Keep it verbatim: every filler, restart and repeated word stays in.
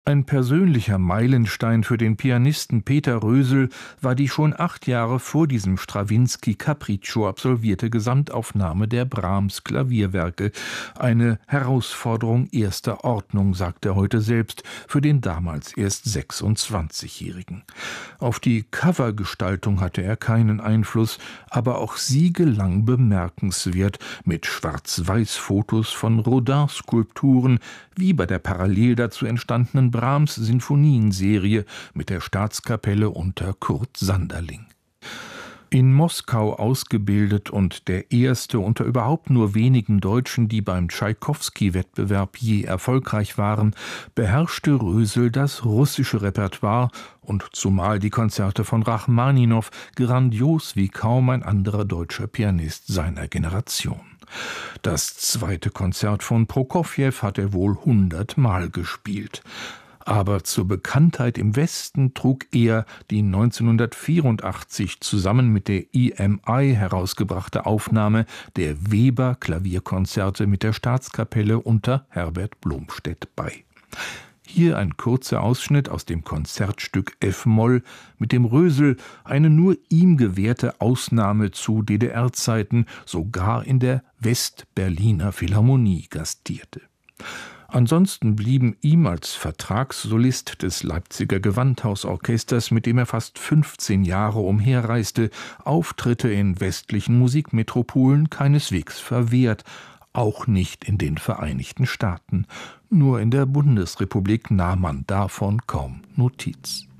Ein persönlicher Meilenstein für den Pianisten Peter Rösel war die schon acht Jahre vor diesem Strawinsky-Capriccio absolvierte Gesamtaufnahme der Brahms-Klavierwerke. Eine Herausforderung erster Ordnung, sagt er heute selbst, für den damals erst sechsundzwanzigjährigen. Auf die Covergestaltung hatte er keinen Einfluss, aber auch sie gelang bemerkenswert mit Schwarz-Weiß-Fotos von Rodin-Skulpturen, wie bei der parallel dazu entstandenen Brahms-Sinfonienserie mit der Staatskapelle unter Kurt Sanderling. In Moskau ausgebildet und der erste unter überhaupt nur wenigen Deutschen, die beim Tschaikowski-Wettbewerb je erfolgreich waren, beherrschte Rösel das russische Repertoire und zumal die Konzerte von Rachmaninow grandios wie kaum ein anderer deutscher Pianist seiner Generation. Das zweite Konzert von Prokofjew hat er wohl hundertmal gespielt. Aber zur Bekanntheit im Westen trug er die neunzehnhundertvierundachtzig zusammen mit der E M I herausgebrachte Aufnahme der Weber-Klavierkonzerte mit der Staatskapelle unter Herbert Blomstedt bei. Hier ein kurzer Ausschnitt aus dem Konzertstück F-Moll, mit dem Rösel eine nur ihm gewährte Ausnahme zu D D R-Zeiten sogar in der West-Berliner Philharmonie gastierte. Ansonsten blieben ihm als Vertragssolist des Leipziger Gewandhausorchesters, mit dem er fast fünfzehn Jahre umherreiste, Auftritte in westlichen Musikmetropolen keineswegs verwehrt, auch nicht in den Vereinigten Staaten. Nur in der Bundesrepublik nahm man davon kaum Notiz.